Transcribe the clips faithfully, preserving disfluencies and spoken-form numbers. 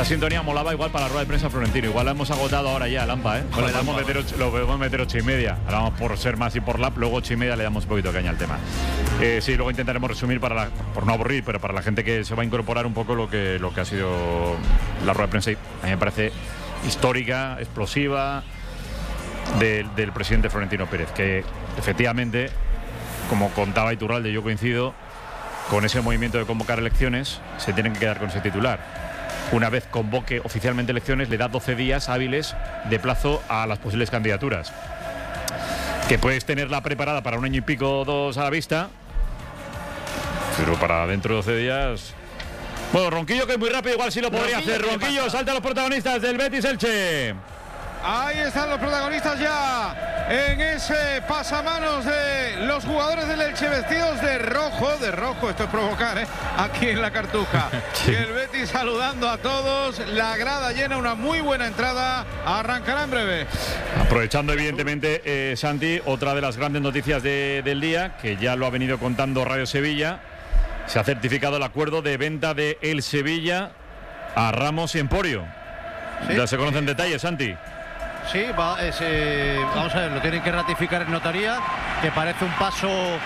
Esta sintonía molaba igual para la rueda de prensa Florentino. Igual la hemos agotado ahora ya, Lampa, ¿eh? Bueno, le damos meter ocho, lo podemos meter ocho y media. Ahora vamos por ser más y por lap. Luego ocho y media le damos un poquito de caña al tema. Eh, sí, luego intentaremos resumir para la, por no aburrir, pero para la gente que se va a incorporar un poco lo que, lo que ha sido la rueda de prensa. A mí me parece histórica, explosiva, del, del presidente Florentino Pérez, que efectivamente, como contaba Iturralde, yo coincido, con ese movimiento de convocar elecciones, se tienen que quedar con ese titular. Una vez convoque oficialmente elecciones, le da doce días hábiles de plazo a las posibles candidaturas. Que puedes tenerla preparada para un año y pico o dos a la vista, pero para dentro de doce días... Bueno, Ronquillo, que es muy rápido, igual sí lo podría Ronquillo hacer. Ronquillo, salta a los protagonistas del Betis Elche. Ahí están los protagonistas ya en ese pasamanos de los jugadores del Elche vestidos de rojo, de rojo, esto es provocar, ¿eh? Aquí en la Cartuja. Sí. Y el Betis saludando a todos, la grada llena, una muy buena entrada, arrancará en breve. Aprovechando evidentemente, eh, Santi, otra de las grandes noticias de, del día, que ya lo ha venido contando Radio Sevilla, se ha certificado el acuerdo de venta de El Sevilla a Ramos y Emporio. ¿Sí? Ya se conocen detalles, Santi. Sí, va, es, eh, vamos a ver, lo tienen que ratificar en notaría, que parece un paso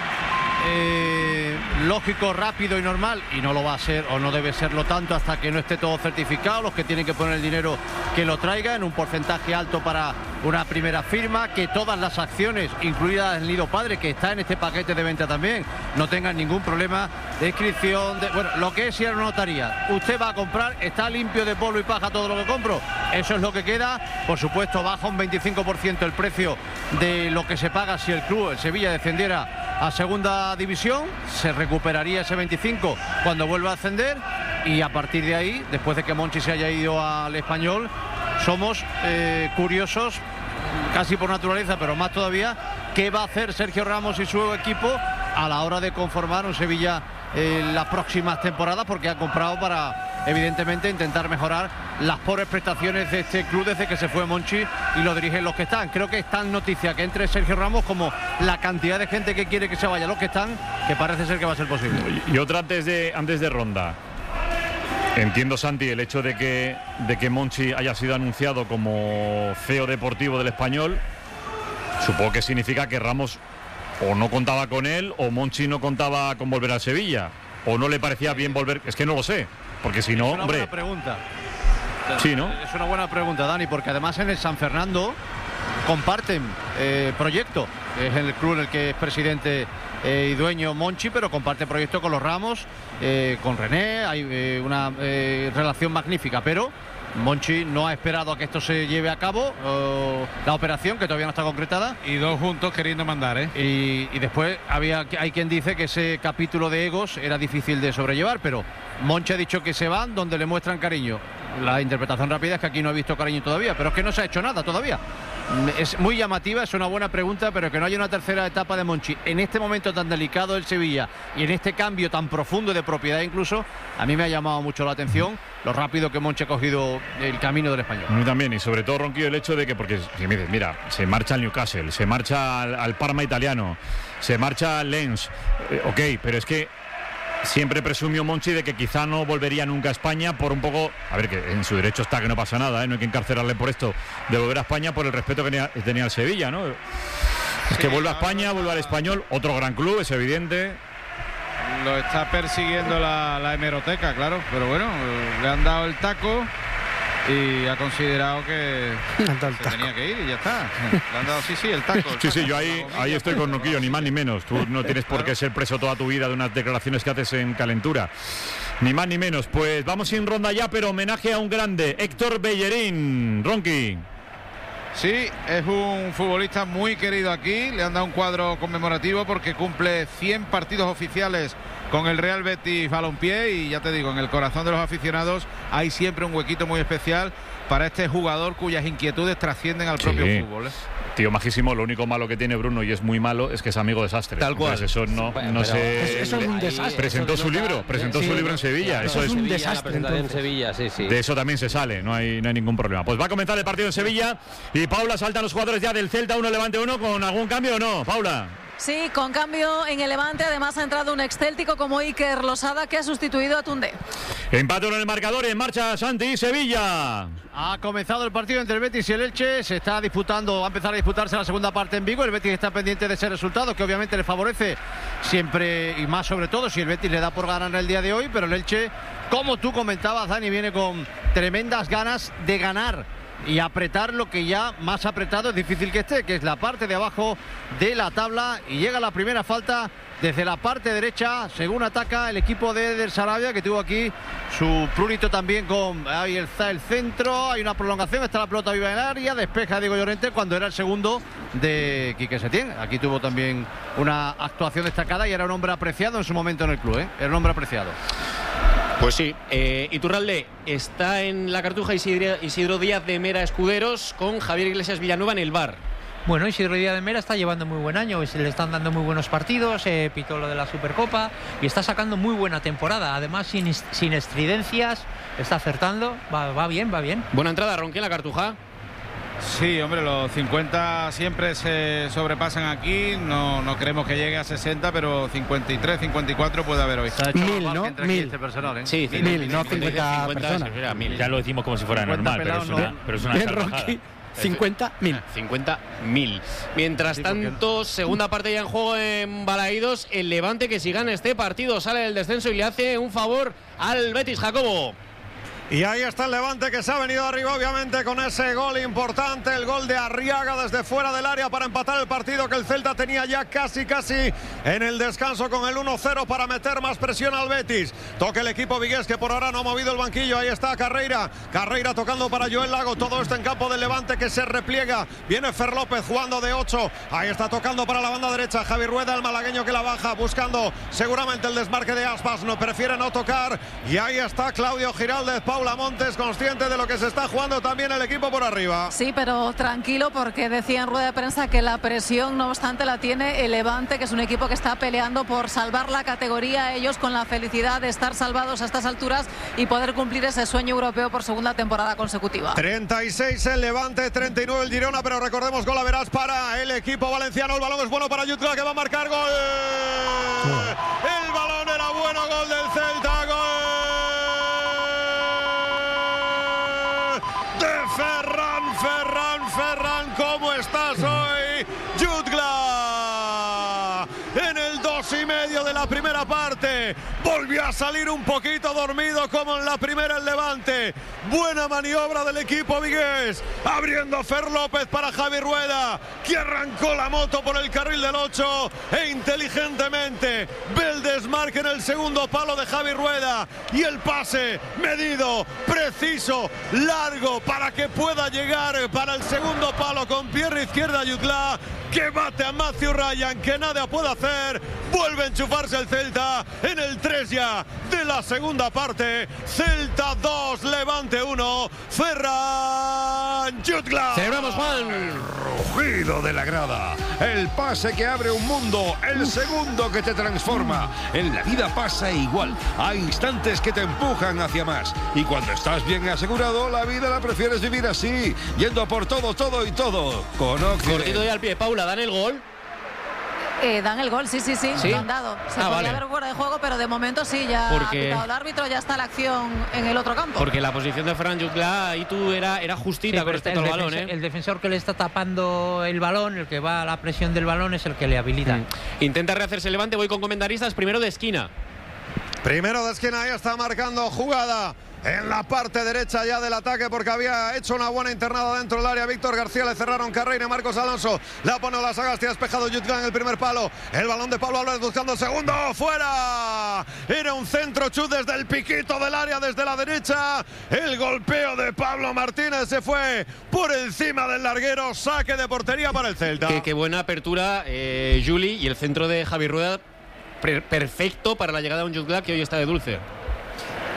eh, lógico, rápido y normal, y no lo va a ser o no debe serlo tanto hasta que no esté todo certificado. Los que tienen que poner el dinero que lo traigan, un porcentaje alto para una primera firma, que todas las acciones, incluidas el Nido Padre, que está en este paquete de venta también, no tengan ningún problema de inscripción, de, bueno, lo que es ir a una notaría. Usted va a comprar, está limpio de polvo y paja todo lo que compro, eso es lo que queda. Por supuesto, baja un veinticinco por ciento el precio de lo que se paga si el club, el Sevilla, descendiera a segunda división. Se recuperaría ese veinticinco cuando vuelva a ascender, y a partir de ahí, después de que Monchi se haya ido al Español, somos eh, curiosos, casi por naturaleza, pero más todavía, qué va a hacer Sergio Ramos y su equipo a la hora de conformar un Sevilla en las próximas temporadas, porque ha comprado para, evidentemente, intentar mejorar las pobres prestaciones de este club desde que se fue Monchi y lo dirigen los que están. Creo que es tan noticia que entre Sergio Ramos como la cantidad de gente que quiere que se vaya los que están, que parece ser que va a ser posible. Y otra antes de, antes de ronda. Entiendo, Santi, el hecho de que, de que Monchi haya sido anunciado como C E O deportivo del Español, supongo que significa que Ramos o no contaba con él, o Monchi no contaba con volver al Sevilla, o no le parecía bien volver. Es que no lo sé, porque si no, es una hombre... buena pregunta. Sí, ¿no? Es una buena pregunta, Dani, porque además en el San Fernando comparten eh, proyecto. Es el club en el que es presidente eh, y dueño Monchi, pero comparte proyecto con los Ramos, eh, con René. Hay eh, una eh, relación magnífica, pero Monchi no ha esperado a que esto se lleve a cabo, uh, la operación, que todavía no está concretada. Y dos juntos queriendo mandar, ¿eh? Y, y después había, hay quien dice que ese capítulo de egos era difícil de sobrellevar, pero Monchi ha dicho que se van donde le muestran cariño. La interpretación rápida es que aquí no ha visto cariño todavía, pero es que no se ha hecho nada todavía. Es muy llamativa, es una buena pregunta, pero que no haya una tercera etapa de Monchi en este momento tan delicado del Sevilla y en este cambio tan profundo de propiedad incluso, a mí me ha llamado mucho la atención lo rápido que Monchi ha cogido el camino del Español. A mí también, y sobre todo, Ronquillo, el hecho de que, porque si me dices, mira, se marcha al Newcastle, se marcha al, al Parma italiano, se marcha al Lens, eh, ok, pero es que siempre presumió Monchi de que quizá no volvería nunca a España por un poco, a ver, que en su derecho está, que no pasa nada, ¿eh? No hay que encarcelarle por esto de volver a España, por el respeto que tenía, tenía el Sevilla, ¿no? Es sí, que vuelve a España, vuelve al Español, otro gran club, es evidente. Lo está persiguiendo la, la hemeroteca, claro, pero bueno, le han dado el taco y ha considerado que se tenía que ir y ya está. Le han dado, sí, sí, el taco. El sí, taco, sí, yo ahí, ahí estoy con Ronquillo, ni más ni menos. Tú no tienes por qué ser preso toda tu vida de unas declaraciones que haces en calentura. Ni más ni menos. Pues vamos sin ronda ya, pero homenaje a un grande, Héctor Bellerín. Ronqui. Sí, es un futbolista muy querido aquí. Le han dado un cuadro conmemorativo porque cumple cien partidos oficiales con el Real Betis Balompié, y ya te digo, en el corazón de los aficionados hay siempre un huequito muy especial para este jugador cuyas inquietudes trascienden al sí. propio fútbol, ¿eh? Tío majísimo, lo único malo que tiene Bruno, y es muy malo, es que es amigo de Sastre. Tal cual. Entonces eso no, bueno, no se... Eso es un desastre. Presentó su libro, presentó sí, su libro en Sevilla. Claro, eso es es un desastre. En Sevilla, sí, sí. De eso también se sale, no hay, no hay ningún problema. Pues va a comenzar el partido en Sevilla y Paula, saltan los jugadores ya del Celta, uno Levante uno, ¿con algún cambio o no, Paula? Sí, con cambio en el Levante. Además ha entrado un excéltico como Iker Losada, que ha sustituido a Tunde. Empate en el marcador, en marcha Santi, Sevilla. Ha comenzado el partido entre el Betis y el Elche. Se está disputando, va a empezar a disputarse la segunda parte en Vigo. El Betis está pendiente de ese resultado, que obviamente le favorece siempre y más sobre todo si el Betis le da por ganar el día de hoy. Pero el Elche, como tú comentabas, Dani, viene con tremendas ganas de ganar y apretar lo que ya más apretado es difícil que esté, que es la parte de abajo de la tabla. Y llega la primera falta desde la parte derecha, según ataca el equipo de Eder Sarabia, que tuvo aquí su prurito también con... Ahí está el centro, hay una prolongación, está la pelota viva en el área, despeja Diego Llorente cuando era el segundo de Quique Setién. Aquí tuvo también una actuación destacada y era un hombre apreciado en su momento en el club, ¿eh? Era un hombre apreciado. Pues sí, eh, Iturralde está en la Cartuja Isidro, Isidro Díaz de Mera Escuderos con Javier Iglesias Villanueva en el bar. Bueno, Isidro Díaz de Mera está llevando muy buen año, se le están dando muy buenos partidos, eh, pitó lo de la Supercopa y está sacando muy buena temporada. Además, sin, sin estridencias, está acertando, va, va bien, va bien. Buena entrada, Ronqui, en la Cartuja. Sí, hombre, los cincuenta siempre se sobrepasan aquí. No, no creemos que llegue a sesenta, pero cincuenta y tres, cincuenta y cuatro puede haber hoy. Mil, ¿no? Mil. Este personal, ¿eh? Sí, mil, mil, no cincuenta personas. Era mil. Ya lo decimos como si fuera normal, pero es una, pero es una salvajada. cincuenta mil. cincuenta mil. Mientras Sí, tanto, segunda parte ya en juego en Balaídos. El Levante, que si gana este partido sale del descenso y le hace un favor al Betis, Jacobo. Y ahí está el Levante, que se ha venido arriba obviamente con ese gol importante, el gol de Arriaga desde fuera del área para empatar el partido que el Celta tenía ya casi casi en el descanso con el uno cero para meter más presión al Betis. Toca el equipo vigués, que por ahora no ha movido el banquillo. Ahí está Carreira, Carreira tocando para Joel Lago, todo esto en campo del Levante, que se repliega. Viene Fer López jugando de ocho, ahí está tocando para la banda derecha Javi Rueda, el malagueño, que la baja buscando seguramente el desmarque de Aspas, no prefiere no tocar. Y ahí está Claudio Giraldez, Paula Montes, consciente de lo que se está jugando también el equipo por arriba. Sí, pero tranquilo, porque decía en rueda de prensa que la presión, no obstante, la tiene el Levante, que es un equipo que está peleando por salvar la categoría. Ellos con la felicidad de estar salvados a estas alturas y poder cumplir ese sueño europeo por segunda temporada consecutiva. treinta y seis el Levante, treinta y nueve el Girona, pero recordemos, gol a verás para el equipo valenciano. El balón es bueno para Jutgla, que va a marcar gol. El balón era bueno, gol del Celta, gol de Ferran, Ferran, Ferran. ¿Cómo estás hoy, Jutgla? En el dos y medio de la primera parte volvió a salir un poquito dormido como en la primera el Levante. Buena maniobra del equipo vigués, abriendo Fer López para Javi Rueda, que arrancó la moto por el carril del ocho e inteligentemente ve el desmarque en el segundo palo de Javi Rueda y el pase medido, preciso, largo, para que pueda llegar para el segundo palo con pierna izquierda Jutgla, que bate a Matthew Ryan, que nada puede hacer. Vuelve a enchufarse el Celta en el tres ya de la segunda parte. Celta dos, Levante uno. Ferran Jutgla. Celebramos, Juan. Rugido de la grada, el pase que abre un mundo, el segundo que te transforma. En la vida pasa igual, hay instantes que te empujan hacia más, y cuando estás bien asegurado, la vida la prefieres vivir así, yendo a por todo, todo y todo. Con Occident. Cortito y al pie, Paula, dan el gol. Eh, dan el gol, sí, sí, sí, ¿Sí? lo han dado. Se Ah, podría vale. haber fuera de juego, pero de momento sí, ya Porque- ha pitado el árbitro, ya está la acción en el otro campo. Porque la posición de Ferran Jutgla ahí tú era, era justita Sí, con pero respecto el al balón, defensor- ¿eh? El defensor que le está tapando el balón, el que va a la presión del balón, es el que le habilita. Mm. Intenta rehacerse el Levante, voy con comentaristas, primero de esquina. Primero de esquina, ahí está marcando jugada en la parte derecha ya del ataque, porque había hecho una buena internada dentro del área Víctor García, le cerraron Carreira y Marcos Alonso, la pone la Sagasti, ha despejado Jutgla en el primer palo, el balón de Pablo Álvarez buscando el segundo, fuera, era un centro chut desde el piquito del área, desde la derecha, el golpeo de Pablo Martínez se fue por encima del larguero, saque de portería para el Celta. Qué, qué buena apertura, eh, Juli, y el centro de Javi Rueda, pre- perfecto para la llegada de un Jutgla que hoy está de dulce.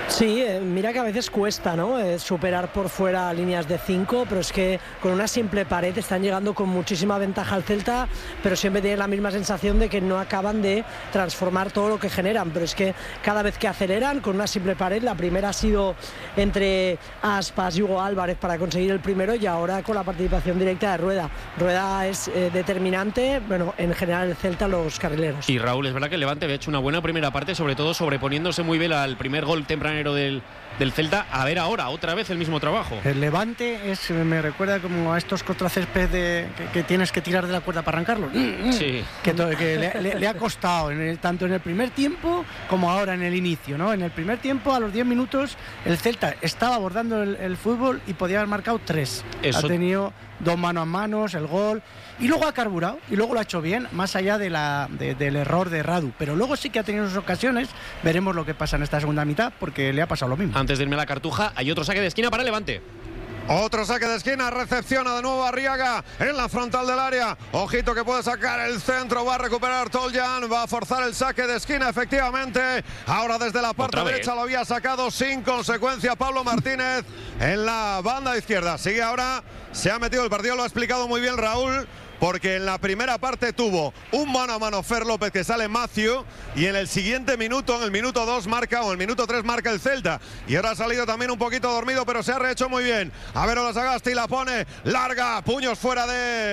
Sí, eh, mira que a veces cuesta, ¿no? Eh, superar por fuera líneas de cinco, pero es que con una simple pared están llegando con muchísima ventaja al Celta, pero siempre tienen la misma sensación de que no acaban de transformar todo lo que generan. Pero es que cada vez que aceleran con una simple pared, la primera ha sido entre Aspas y Hugo Álvarez para conseguir el primero, y ahora con la participación directa de Rueda. Rueda es eh, determinante, bueno, en general el Celta, los carrileros. Y Raúl, es verdad que el Levante había hecho una buena primera parte, sobre todo sobreponiéndose muy bien al primer gol tempranero del, del Celta. A ver ahora, otra vez el mismo trabajo. El Levante es, me recuerda como a estos contracésped de, que, que tienes que tirar de la cuerda para arrancarlo. Sí. Que, to, que le, le, le ha costado, en el, tanto en el primer tiempo como ahora en el inicio, ¿no? En el primer tiempo, a los diez minutos, el Celta estaba abordando el, el fútbol y podía haber marcado tres. Eso. Ha tenido dos manos a manos, el gol, y luego ha carburado, y luego lo ha hecho bien, más allá de la, de, del error de Radu. Pero luego sí que ha tenido sus ocasiones. Veremos lo que pasa en esta segunda mitad, porque le ha pasado lo mismo. Antes de irme a la Cartuja, hay otro saque de esquina para el Levante. Otro saque de esquina, recepciona de nuevo Arriaga en la frontal del área. Ojito que puede sacar el centro, va a recuperar Toljan, va a forzar el saque de esquina, efectivamente. Ahora desde la parte derecha lo había sacado sin consecuencia Pablo Martínez en la banda izquierda. Sigue ahora, se ha metido el partido, lo ha explicado muy bien Raúl, porque en la primera parte tuvo un mano a mano Fer López que sale Macio, y en el siguiente minuto, en el minuto dos marca, o en el minuto tres marca el Celta, y ahora ha salido también un poquito dormido, pero se ha rehecho muy bien. A ver, Olasagasti la pone larga, puños fuera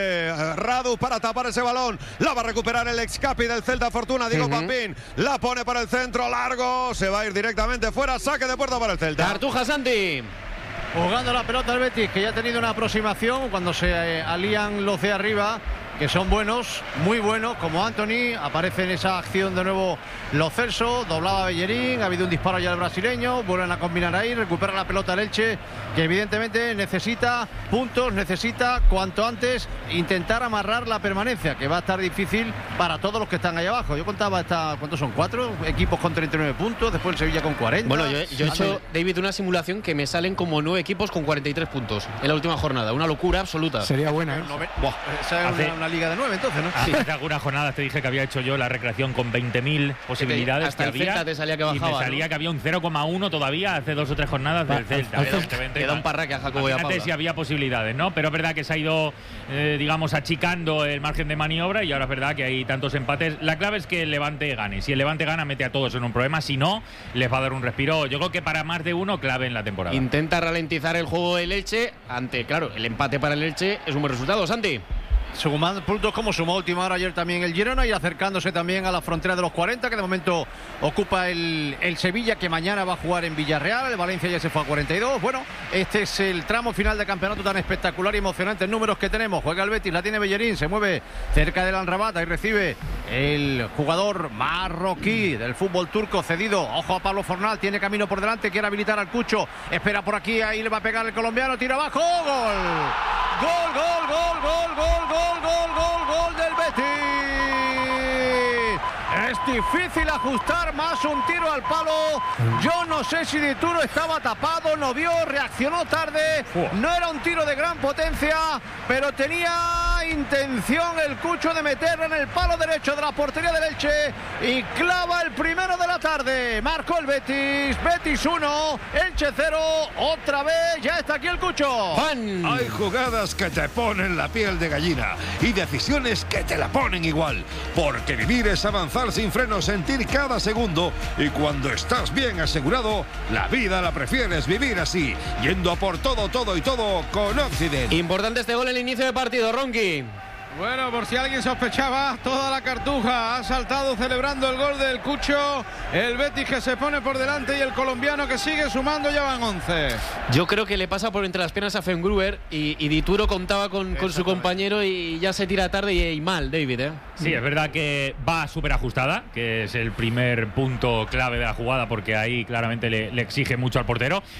de Radu para tapar ese balón, la va a recuperar el ex capi del Celta Fortuna, Diego uh-huh. Pampín, la pone para el centro, largo, se va a ir directamente fuera, saque de puerta para el Celta. Cartuja, Santi. Jugando la pelota el Betis, que ya ha tenido una aproximación cuando se eh, alían los de arriba, que son buenos, muy buenos, como Anthony. Aparece en esa acción de nuevo Lo Celso, doblaba Bellerín, ha habido un disparo ya del brasileño, vuelven a combinar ahí, recupera la pelota el Elche, que evidentemente necesita puntos, necesita cuanto antes intentar amarrar la permanencia, que va a estar difícil para todos los que están ahí abajo. Yo contaba, esta, ¿cuántos son? Cuatro equipos con treinta y nueve puntos, después el Sevilla con cuarenta. Bueno, yo, yo he hecho, David, una simulación que me salen como nueve equipos con cuarenta y tres puntos en la última jornada, una locura absoluta. Sería buena, ¿eh? Buah, esa es una, una liga de nueve, entonces, ¿no? Hace sí. algunas jornadas te dije que había hecho yo la recreación con veinte mil posibilidades. Hasta que el había, Celta te salía que bajaba, y me salía, ¿no?, que había un cero coma uno todavía hace dos o tres jornadas del Celta. Queda un parraque a Jacobo y a Paula. Antes sí había posibilidades, ¿no? Pero es verdad que se ha ido, eh, digamos, achicando el margen de maniobra, y ahora es verdad que hay tantos empates. La clave es que el Levante gane. Si el Levante gana, mete a todos en un problema. Si no, les va a dar un respiro. Yo creo que para más de uno, clave en la temporada. Intenta ralentizar el juego del Elche ante, claro, el empate para el Elche es un buen resultado, Santi. Sumando puntos como sumó última hora ayer también el Girona, y acercándose también a la frontera de los cuarenta, que de momento ocupa el, el Sevilla, que mañana va a jugar en Villarreal. El Valencia ya se fue a cuarenta y dos. Bueno, este es el tramo final de campeonato tan espectacular y emocionante. Números que tenemos: juega el Betis, la tiene Bellerín, se mueve cerca del Amrabat y recibe el jugador marroquí del fútbol turco cedido. Ojo a Pablo Fornal, tiene camino por delante, quiere habilitar al Cucho, espera por aquí, ahí le va a pegar el colombiano, tira abajo, gol, gol, gol, gol, gol, gol, gol. Gol, gol, gol, gol del Betis. Es difícil ajustar más un tiro al palo. Yo no sé si Dituro estaba tapado, no vio, reaccionó tarde. No era un tiro de gran potencia, pero tenía intención el Cucho de meterlo en el palo derecho de la portería del Elche, y clava el primero de la tarde. Marcó el Betis. Betis uno, Elche cero. Otra vez, ya está aquí el Cucho. Juan. Hay jugadas que te ponen la piel de gallina y decisiones que te la ponen igual, porque vivir es avanzar sin freno, sentir cada segundo, y cuando estás bien asegurado, la vida la prefieres vivir así, yendo a por todo, todo y todo con Occident. Importante este gol en el inicio de partido, Ronqui. Bueno, por si alguien sospechaba, toda la Cartuja ha saltado celebrando el gol del Cucho. El Betis que se pone por delante y el colombiano que sigue sumando, ya van once. Yo creo que le pasa por entre las piernas a Fengruber, y, y Dituro contaba con, con su compañero y ya se tira tarde y, y mal, David, ¿eh? Sí, es verdad que va súper ajustada, que es el primer punto clave de la jugada, porque ahí claramente le, le exige mucho al portero.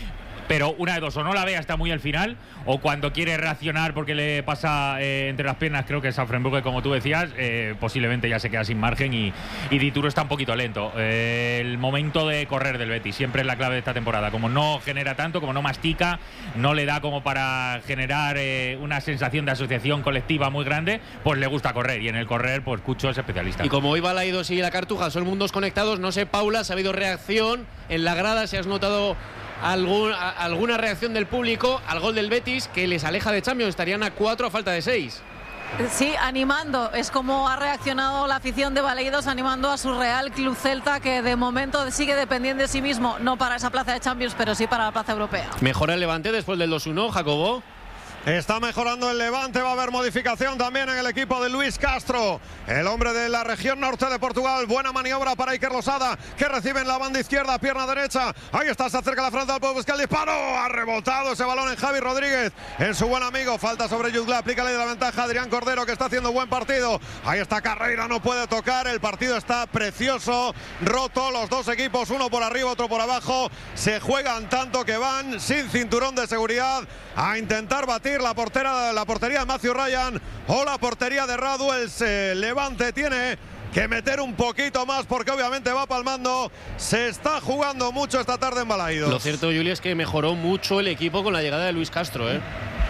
pero una de dos, o no la ve hasta muy al final, o cuando quiere reaccionar porque le pasa eh, entre las piernas, creo que es a Frenburg, como tú decías, eh, posiblemente ya se queda sin margen y, y Dituro está un poquito lento. Eh, el momento de correr del Betis siempre es la clave de esta temporada. Como no genera tanto, como no mastica, no le da como para generar eh, una sensación de asociación colectiva muy grande, pues le gusta correr, y en el correr pues Cucho es especialista. Y como hoy Balaidos y la Cartuja son mundos conectados, no sé, Paula, si ha habido reacción en la grada, si has notado algún, a, alguna reacción del público al gol del Betis, que les aleja de Champions, estarían a cuatro a falta de seis. Sí, animando, es como ha reaccionado la afición de Balaidos, animando a su Real Club Celta, que de momento sigue dependiendo de sí mismo, no para esa plaza de Champions, pero sí para la plaza europea. Mejora el Levante después del dos uno, Jacobo. Está mejorando el Levante, va a haber modificación también en el equipo de Luis Castro, el hombre de la región norte de Portugal. Buena maniobra para Iker Losada, que recibe en la banda izquierda, pierna derecha. Ahí está, se acerca la frontal, puede buscar el disparo. Ha rebotado ese balón en Javi Rodríguez, en su buen amigo. Falta sobre Jutgla, aplícale de la ventaja a Adrián Cordero, que está haciendo buen partido. Ahí está Carreira, no puede tocar. El partido está precioso, roto. Los dos equipos, uno por arriba, otro por abajo. Se juegan tanto que van sin cinturón de seguridad a intentar batir la portera, la portería de Matthew Ryan o la portería de Radu. El eh, Levante tiene que meter un poquito más porque obviamente va palmando. Se está jugando mucho esta tarde en Balaidos. Lo cierto, Juli, es que mejoró mucho el equipo con la llegada de Luis Castro, ¿eh?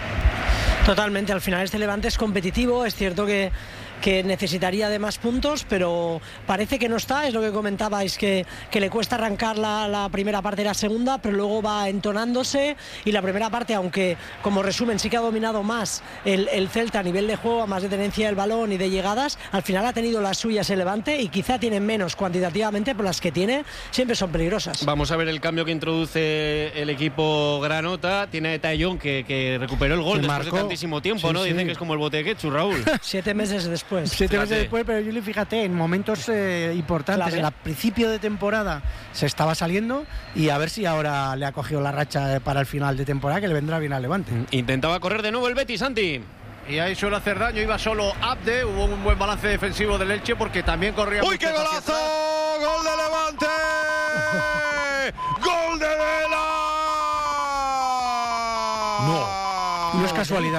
Totalmente, al final este Levante es competitivo, es cierto que que necesitaría de más puntos, pero parece que no está, es lo que comentabais, que, que le cuesta arrancar la, la primera parte y la segunda, pero luego va entonándose, y la primera parte, aunque como resumen sí que ha dominado más el, el Celta a nivel de juego, a más de tenencia del balón y de llegadas, al final ha tenido las suyas el Levante, y quizá tienen menos cuantitativamente, pero las que tiene siempre son peligrosas. Vamos a ver el cambio que introduce el equipo granota. Tiene a Tallón, que, que recuperó el gol después marcó de tantísimo tiempo, sí, ¿no? Sí. Dicen que es como el bote de ketchup, Raúl. Siete meses después. Siete fíjate. meses después, pero Juli, fíjate, en momentos eh, importantes, en el principio de temporada se estaba saliendo, y a ver si ahora le ha cogido la racha para el final de temporada, que le vendrá bien al Levante. Intentaba correr de nuevo el Betis, Santi. Y ahí suele hacer daño, iba solo Abde, hubo un buen balance defensivo del Elche porque también corría. ¡Uy, qué golazo! ¡Gol de Levante! ¡Gol de Vela! No, no es casualidad.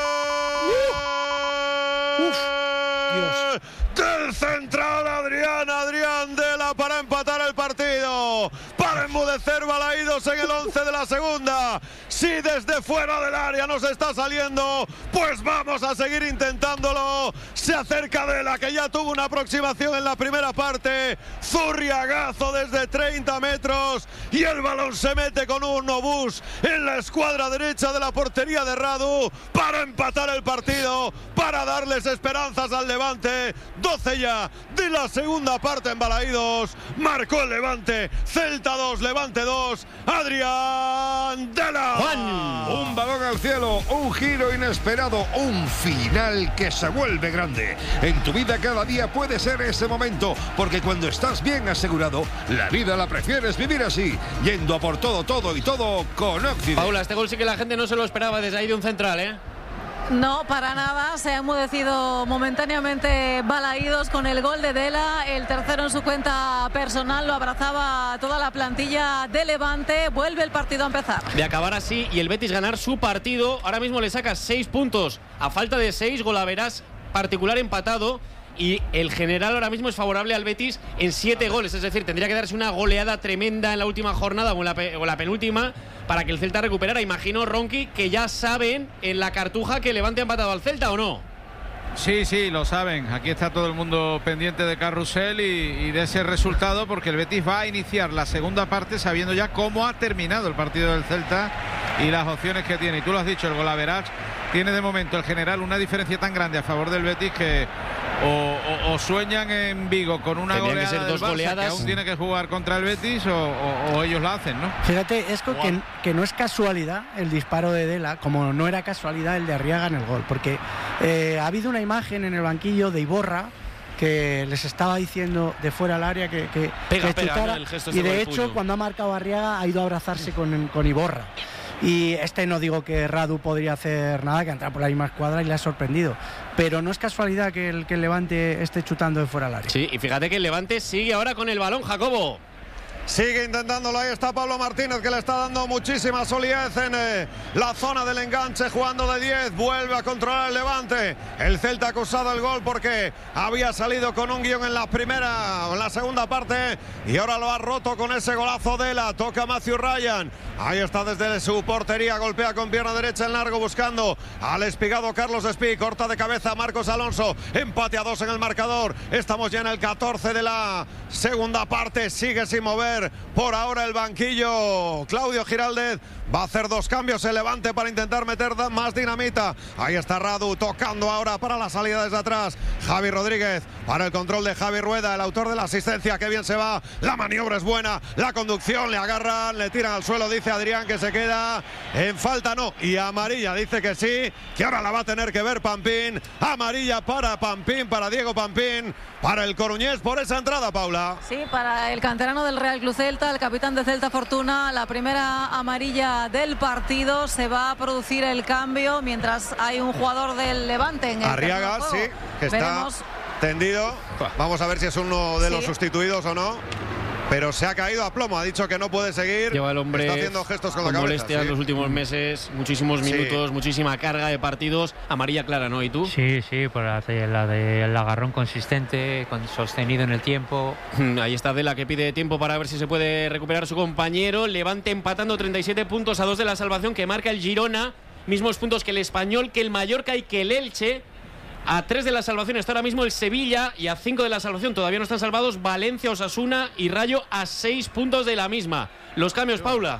Uf, Dios. Del central Adrián, Adrián Dela para empatar el partido, para enmudecer Balaidos en el once de la segunda. Si desde fuera del área nos está saliendo, pues vamos a seguir intentándolo. Se acerca Dela, que ya tuvo una aproximación en la primera parte. Zurriagazo desde treinta metros, y el balón se mete con un obús en la escuadra derecha de la portería de Radu para empatar el partido, para darles esperanzas al Levante. doce ya de la segunda parte en Balaidos. Marcó el Levante. Celta dos, Levante dos. Adrián Dela. Juan. Un balón al cielo, un giro inesperado, un final que se vuelve grande. En tu vida cada día puede ser ese momento, porque cuando estás bien asegurado, la vida la prefieres vivir así, yendo a por todo, todo y todo con Occident. Paula, este gol sí que la gente no se lo esperaba desde ahí de un central, ¿eh? No, para nada, se ha enmudecido momentáneamente Balaidos con el gol de Dela, el tercero en su cuenta personal, lo abrazaba toda la plantilla de Levante. Vuelve el partido a empezar. De acabar así y el Betis ganar su partido, ahora mismo le saca seis puntos, a falta de seis, golaveras particular empatado, y el general ahora mismo es favorable al Betis en siete goles, es decir, tendría que darse una goleada tremenda en la última jornada o en la, pe o la penúltima para que el Celta recuperara. Imagino, Ronqui, que ya saben en la Cartuja que Levante ha empatado al Celta, ¿o no? Sí, sí, lo saben. Aquí está todo el mundo pendiente de Carrusel y, y de ese resultado, porque el Betis va a iniciar la segunda parte sabiendo ya cómo ha terminado el partido del Celta y las opciones que tiene. Y tú lo has dicho, el golaveras tiene de momento el general una diferencia tan grande a favor del Betis que o, o, o sueñan en Vigo con una Tendrían goleada que ser del dos Barça, goleadas, que aún tiene que jugar contra el Betis, o, o, o ellos la hacen, ¿no? Fíjate, es que, que no es casualidad el disparo de Dela, como no era casualidad el de Arriaga en el gol, porque eh, ha habido una imagen en el banquillo de Iborra que les estaba diciendo de fuera al área que, que, pega, que pega, chutara, ¿no? El gesto y de el hecho puño. Cuando ha marcado Arriaga ha ido a abrazarse con, con Iborra. Y este no digo que Radu podría hacer nada, que entrar por la misma escuadra y le ha sorprendido, pero no es casualidad que el, que el Levante esté chutando de fuera al área. Sí, y fíjate que el Levante sigue ahora con el balón, Jacobo. Sigue intentándolo, ahí está Pablo Martínez, que le está dando muchísima solidez en eh, la zona del enganche, jugando de diez. Vuelve a controlar el Levante. El Celta ha acusado el gol porque había salido con un guión en la primera, en la segunda parte, y ahora lo ha roto con ese golazo de la. Toca Matthew Ryan. Ahí está desde su portería, golpea con pierna derecha en largo, buscando al espigado Carlos Espí. Corta de cabeza Marcos Alonso. Empate a dos en el marcador. Estamos ya en el catorce de la segunda parte. Sigue sin mover por ahora el banquillo Claudio Giraldez. Va a hacer dos cambios el Levante para intentar meter más dinamita. Ahí está Radu tocando ahora para la salida desde atrás. Javi Rodríguez para el control de Javi Rueda, el autor de la asistencia. Que bien se va. La maniobra es buena. La conducción, le agarran, le tiran al suelo. Dice Adrián que se queda en falta, no. Y amarilla dice que sí, que ahora la va a tener que ver Pampín. Amarilla para Pampín, para Diego Pampín, para el coruñés por esa entrada, Paula. Sí, para el canterano del Real Club Celta, el capitán de Celta Fortuna. La primera amarilla del partido. Se va a producir el cambio mientras hay un jugador del Levante en el Arriaga, sí, que está Veremos. tendido. Vamos a ver si es uno de sí. los sustituidos o no. Pero se ha caído a plomo, ha dicho que no puede seguir. Lleva el hombre está haciendo gestos con, con la cabeza. molestias sí. los últimos meses, muchísimos minutos, sí. muchísima carga de partidos. Amarilla clara, ¿no? ¿Y tú? Sí, sí, por la del de, agarrón consistente, con, sostenido en el tiempo. Ahí está Dela, que pide tiempo para ver si se puede recuperar su compañero. Levante empatando treinta y siete puntos a dos de la salvación, que marca el Girona. Mismos puntos que el Español, que el Mallorca y que el Elche. A tres de la salvación está ahora mismo el Sevilla, y a cinco de la salvación todavía no están salvados Valencia, Osasuna y Rayo, a seis puntos de la misma. Los cambios, Paula.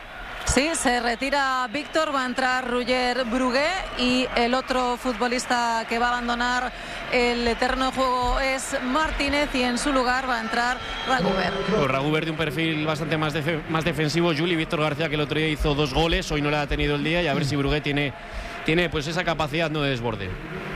Sí, se retira Víctor, va a entrar Roger Brugué, y el otro futbolista que va a abandonar el terreno de juego es Martínez, y en su lugar va a entrar Raguber. Pues Raguber, de un perfil bastante más, def más defensivo. Juli, Víctor García, que el otro día hizo dos goles, hoy no le ha tenido el día, y a ver si Brugué tiene, tiene pues esa capacidad, no de desborde.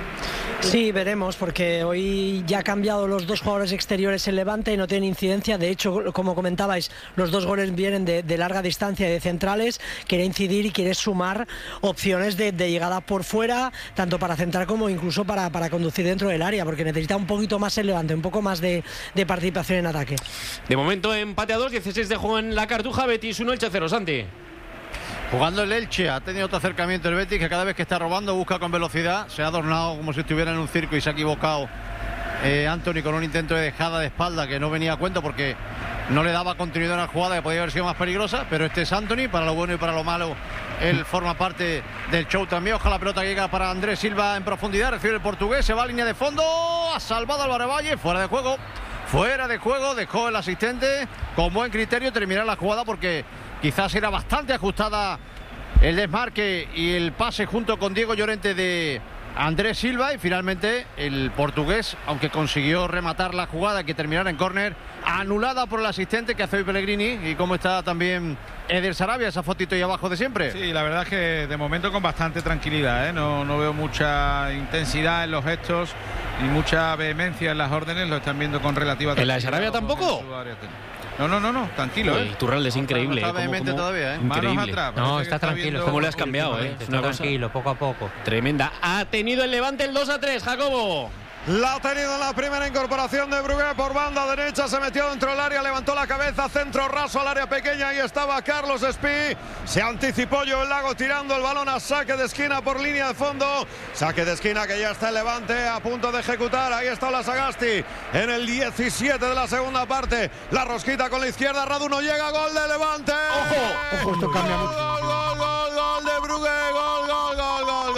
Sí, veremos, porque hoy ya ha cambiado los dos jugadores exteriores en Levante y no tienen incidencia. De hecho, como comentabais, los dos goles vienen de, de larga distancia y de centrales. Quiere incidir y quiere sumar opciones de, de llegada por fuera, tanto para centrar como incluso para, para conducir dentro del área, porque necesita un poquito más el Levante, un poco más de, de participación en ataque. De momento empate a dos, dieciséis de juego en la Cartuja. Betis uno, Elche cero, Santi. Jugando el Elche, ha tenido otro acercamiento el Betis, que cada vez que está robando busca con velocidad. Se ha adornado como si estuviera en un circo y se ha equivocado eh, Anthony con un intento de dejada de espalda que no venía a cuento porque no le daba continuidad a la jugada, que podía haber sido más peligrosa. Pero este es Anthony, para lo bueno y para lo malo, él forma parte del show también. Ojalá la pelota llega para Andrés Silva en profundidad, recibe el portugués, se va a línea de fondo, ha salvado Álvaro Valle, fuera de juego. Fuera de juego, dejó el asistente con buen criterio terminar la jugada, porque quizás era bastante ajustada el desmarque y el pase junto con Diego Llorente de Andrés Silva, y finalmente el portugués, aunque consiguió rematar la jugada que terminara en córner, anulada por el asistente que hace hoy Pellegrini. Y cómo está también Eder Sarabia, esa fotito ahí abajo de siempre. Sí, la verdad es que de momento con bastante tranquilidad, ¿eh? no, no veo mucha intensidad en los gestos y mucha vehemencia en las órdenes. Lo están viendo con relativa tranquilidad. ¿En la de Sarabia tampoco? No, no, no, no, tranquilo. El Iturralde es increíble. No está vehemente todavía, ¿eh? Increíble. Atrás, no, está, está tranquilo. Viendo... ¿Cómo le has cambiado, eh? Está una tranquilo, cosa... poco a poco. Tremenda. Ha tenido el Levante el dos a tres, Jacobo. La ha tenido en la primera incorporación de Brugué por banda derecha, se metió dentro del área, levantó la cabeza, centro raso al área pequeña, ahí estaba Carlos Espí, se anticipó Joel Lago tirando el balón a saque de esquina por línea de fondo, saque de esquina que ya está el Levante a punto de ejecutar. Ahí está la Sagasti en el diecisiete de la segunda parte, la rosquita con la izquierda, Radu no llega, gol de Levante. Ojo, ojo, esto cambia mucho. Gol, gol, gol, gol de Brugué, gol, gol, gol, gol,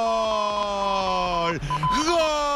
gol, gol.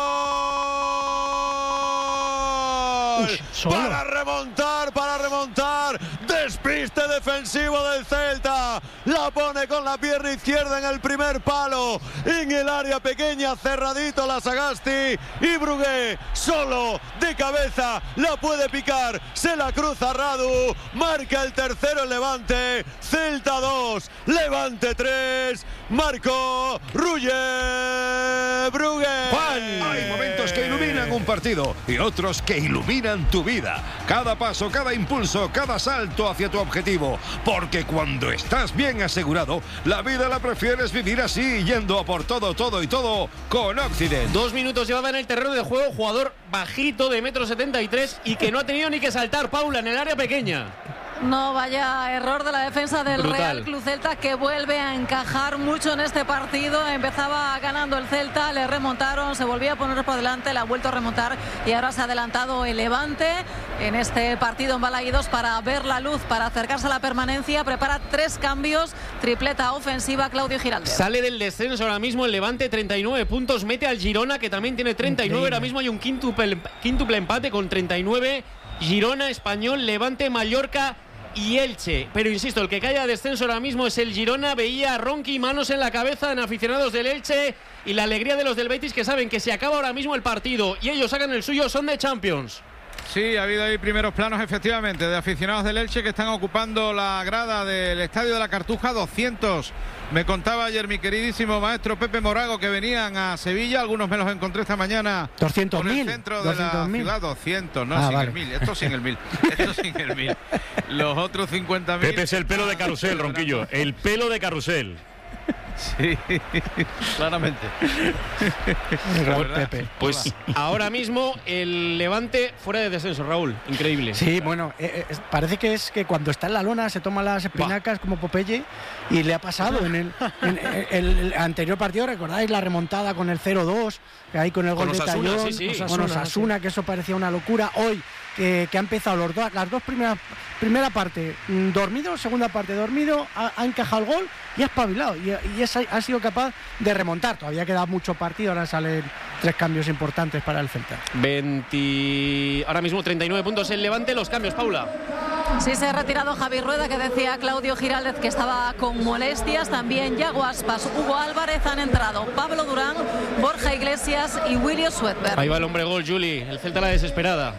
Para remontar, para remontar. Despiste defensivo del Celta. La pone con la pierna izquierda en el primer palo. En el área pequeña, cerradito la Sagasti. Y Brugué, solo, de cabeza, la puede picar. Se la cruza Radu. Marca el tercero el Levante. Celta dos, Levante tres. Marcó Roger Brugué. Juan. Hay momentos que iluminan un partido y otros que iluminan tu vida. Cada paso, cada impulso, cada salto hacia tu objetivo. Porque cuando estás bien asegurado, la vida la prefieres vivir así, yendo a por todo, todo y todo con Occident. Dos minutos llevaba en el terreno de juego, jugador bajito de metro setenta y tres y que no ha tenido ni que saltar, Paula, en el área pequeña. No, vaya error de la defensa del Brutal. Real Club Celta, que vuelve a encajar mucho en este partido. Empezaba ganando el Celta, le remontaron, se volvía a poner por delante, le ha vuelto a remontar y ahora se ha adelantado el Levante en este partido en Balaídos para ver la luz, para acercarse a la permanencia. Prepara tres cambios, tripleta ofensiva, Claudio Giraldez. Sale del descenso ahora mismo el Levante, treinta y nueve puntos, mete al Girona, que también tiene treinta y nueve. Increíble. Ahora mismo hay un quíntuple, quíntuple empate con treinta y nueve. Girona, Español, Levante, Mallorca y Elche. Pero insisto, el que cae a descenso ahora mismo es el Girona. Veía a Ronqui, manos en la cabeza en aficionados del Elche, y la alegría de los del Betis, que saben que se acaba ahora mismo el partido y ellos sacan el suyo, son de Champions. Sí, ha habido ahí primeros planos, efectivamente, de aficionados del Elche que están ocupando la grada del Estadio de la Cartuja. Doscientos, me contaba ayer mi queridísimo maestro Pepe Morago, que venían a Sevilla. Algunos me los encontré esta mañana. doscientos mil. En el centro de la ciudad. doscientos, no, ah, sin vale. el mil. Esto sin el mil. Esto sin el mil. Los otros cincuenta mil. Pepe es el pelo de carrusel, Ronquillo. El pelo de carrusel. Sí, claramente. Pepe. Pues ahora mismo el Levante fuera de descenso, Raúl. Increíble. Sí, bueno, eh, eh, parece que es que cuando está en la lona se toma las espinacas como Popeye, y le ha pasado en el, en el, el anterior partido. ¿Recordáis la remontada con el cero dos? Que ahí con el Con gol Osasuna, de Tallón, sí, sí. con Osasuna, sí. Que eso parecía una locura. Hoy que, que ha empezado los dos, las dos primeras, primera parte mm, dormido, segunda parte dormido, ha, ha encajado el gol y ha espabilado, y, y es, ha sido capaz de remontar. Todavía queda mucho partido, ahora salen tres cambios importantes para el Celta. veinte, ahora mismo treinta y nueve puntos el Levante. Los cambios, Paula. Sí, se ha retirado Javi Rueda, que decía Claudio Giraldez que estaba con molestias. También Yago Aspas, Hugo Álvarez. Han entrado Pablo Durán, Borja Iglesias y William Sweetberg. Ahí va el hombre gol, Juli. El Celta la desesperada.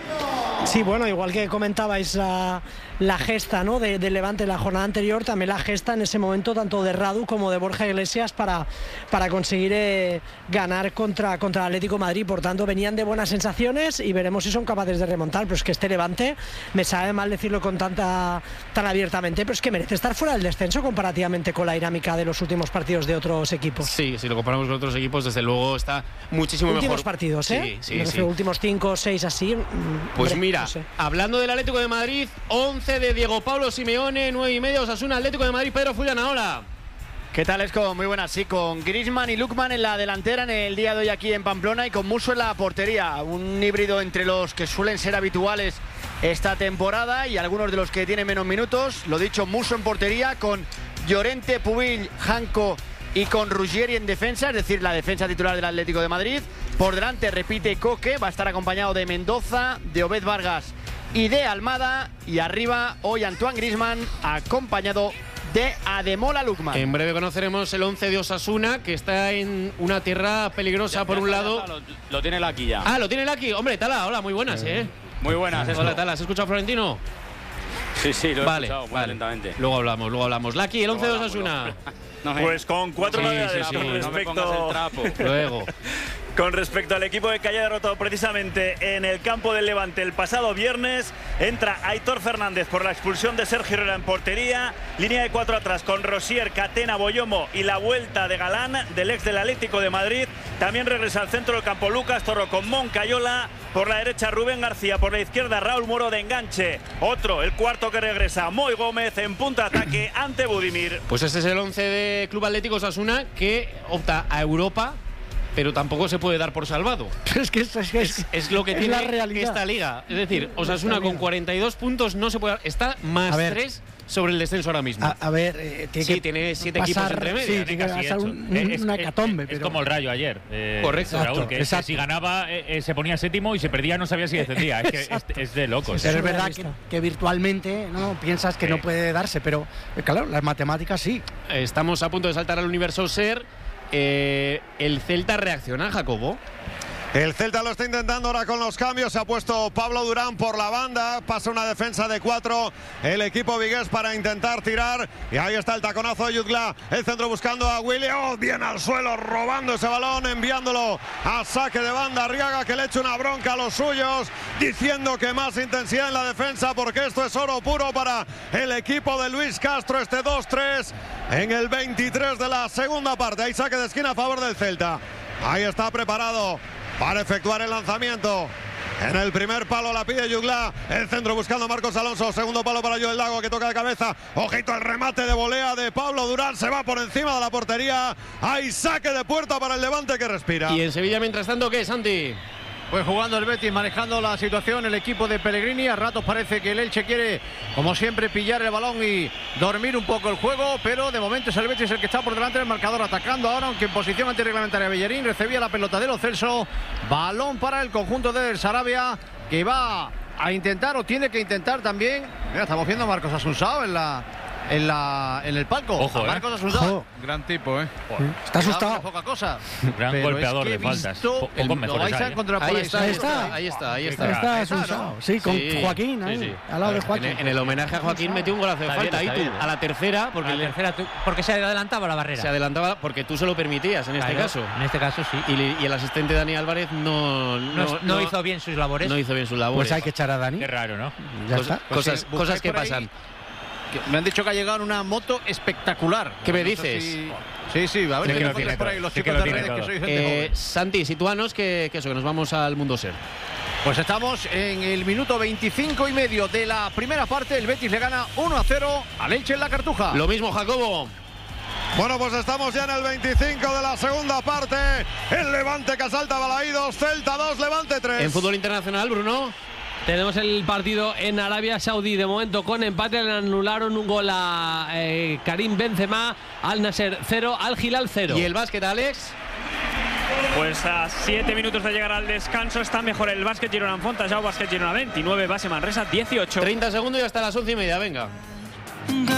Sí, bueno, igual que comentabais la, la gesta, ¿no?, de, de Levante la jornada anterior, también la gesta en ese momento tanto de Radu como de Borja Iglesias para, para conseguir eh, ganar contra, contra el Atlético de Madrid. Por tanto, venían de buenas sensaciones y veremos si son capaces de remontar. Pero es que este Levante, me sabe mal decirlo con tanta tan abiertamente, pero es que merece estar fuera del descenso comparativamente con la dinámica de los últimos partidos de otros equipos. Sí, si lo comparamos con otros equipos, desde luego está muchísimo últimos mejor. Últimos partidos, ¿eh? Sí, sí, sí. Últimos cinco o seis así. Pues hombre, mira, no sé. Hablando del Atlético de Madrid, once de Diego Pablo Simeone, nueve y media, Osasuna, Atlético de Madrid. Pedro Fullana, hola. ¿Qué tal, Esco? Muy buenas, sí, con Griezmann y Lookman en la delantera en el día de hoy aquí en Pamplona, y con Musso en la portería, un híbrido entre los que suelen ser habituales esta temporada y algunos de los que tienen menos minutos. Lo dicho, Musso en portería, con Llorente, Pubill, Janko y con Ruggieri en defensa, es decir, la defensa titular del Atlético de Madrid. Por delante repite Coque, va a estar acompañado de Mendoza, de Obed Vargas y de Almada, y arriba hoy Antoine Griezmann acompañado de Ademola Lookman. En breve conoceremos el once de Osasuna, que está en una tierra peligrosa. Ya, por ya, un ya, lado. Lo, lo tiene Laki ya. Ah, lo tiene Laki. Hombre, Tala, hola, muy buenas, ¿eh? Muy buenas. Hola, Tala, ¿has escuchado a Florentino? Sí, sí, lo he vale, escuchado muy vale. atentamente. Luego hablamos, luego hablamos. Laki, el once de Osasuna. No me... Pues con cuatro sí, novedades sí, sí. con No respecto... me pongas el trapo. Luego. Con respecto al equipo que haya derrotado precisamente en el campo del Levante el pasado viernes, entra Aitor Fernández por la expulsión de Sergio Herrera en portería, línea de cuatro atrás con Rosier, Catena, Boyomo y la vuelta de Galán del ex del Atlético de Madrid. También regresa al centro del campo Lucas Torro con Moncayola, por la derecha Rubén García, por la izquierda Raúl Moro de enganche. Otro, el cuarto que regresa, Moy Gómez en punta ataque ante Budimir. Pues este es el once de Club Atlético Osasuna, que opta a Europa, pero tampoco se puede dar por salvado. Es que es, es, es, es lo que es tiene la realidad. Esta liga. Es decir, Osasuna con cuarenta y dos puntos no se puede dar. Está más tres sobre el descenso ahora mismo. A, a ver, eh, tiene sí, que tiene siete pasar, equipos entre medias. Sí, tiene que pasar un, es, una es, hecatombe. Es, pero... es como el Rayo ayer. Eh, Correcto. Raúl, Exacto, que, exacto. que si ganaba eh, eh, se ponía séptimo y se perdía no sabía si descendía. Es que es, es de locos. Sí, pero es verdad que, que virtualmente no piensas que sí. no puede darse, pero claro, las matemáticas sí. Estamos a punto de saltar al universo Ser. Eh, el Celta reacciona, Jacobo. El Celta lo está intentando ahora con los cambios. Se ha puesto Pablo Durán por la banda. Pasa una defensa de cuatro el equipo vigués para intentar tirar. Y ahí está el taconazo de Jutgla. El centro buscando a Willy. Oh, bien al suelo, robando ese balón, enviándolo a saque de banda. Arriaga, que le echa una bronca a los suyos, diciendo que más intensidad en la defensa, porque esto es oro puro para el equipo de Luis Castro. Este dos tres en el veintitrés de la segunda parte. Hay saque de esquina a favor del Celta. Ahí está preparado para efectuar el lanzamiento. En el primer palo la pide Jutgla. El centro buscando a Marcos Alonso. Segundo palo para Joel Lago, que toca de cabeza. Ojito el remate de volea de Pablo Durán. Se va por encima de la portería. Hay saque de puerta para el Levante, que respira. Y en Sevilla, mientras tanto, ¿qué, Santi? Pues jugando el Betis, manejando la situación el equipo de Pellegrini. A ratos parece que el Elche quiere, como siempre, pillar el balón y dormir un poco el juego, pero de momento es el Betis el que está por delante del marcador, atacando ahora, aunque en posición antirreglamentaria. Bellerín recibía la pelota de Lo Celso. Balón para el conjunto de Sarabia, que va a intentar, o tiene que intentar también. Mira, estamos viendo a Marcos Asunsao en la... En, la, en el palco. Ojo, Marcos eh. Asunsao. Ojo. Gran tipo, ¿eh? Está asustado. Poca cosa. Gran Pero golpeador es que de faltas. visto, Po- el- pocos lo mejores vais a hay, ¿eh? encontrar por Ahí ahí. está, ahí está, ahí está, ahí está. Está Está, Assunção, ¿no? sí, con Sí, Joaquín ahí, sí, sí. al lado de En, Joaquín. en el homenaje a Joaquín metió un golazo de Está falta bien, ahí está tú, bien. a la tercera, porque A la le- tercera, tú- porque se adelantaba la barrera. se adelantaba, porque tú se lo permitías en este Claro, caso. En este caso sí. Y, le- y el asistente Dani Álvarez no, No, no, no hizo bien sus labores. no hizo bien sus labores. Pues hay que echar a Dani. Qué raro, ¿no? Ya Cos- está. Cosas, sí, cosas buscáis que por ahí. pasan. Que me han dicho que ha llegado una moto espectacular. ¿Qué me No sé dices? si- Sí, sí, a ver, Sí que que lo me tiene pongáis por ahí todo, los sí que chicos lo de tiene redes, que todo. sois gente Eh, joven. Santi, sitúanos que, que eso, que nos vamos al Mundo Ser. Pues estamos en el minuto veinticinco y medio de la primera parte. El Betis le gana uno a cero al Elche en la Cartuja. Lo mismo, Jacobo. Bueno, pues estamos ya en el veinticinco de la segunda parte. El Levante que asalta a Balaídos. Celta dos, Levante tres. En fútbol internacional, Bruno. Tenemos el partido en Arabia Saudí, de momento con empate. Le anularon un gol a eh, Karim Benzema. Al Nasser cero, al Hilal cero. ¿Y el básquet, Alex? Pues a siete minutos de llegar al descanso está mejor el básquet Girona Fonta, ya Básquet Girona veintinueve, base Manresa dieciocho. treinta segundos y hasta las once y media, venga.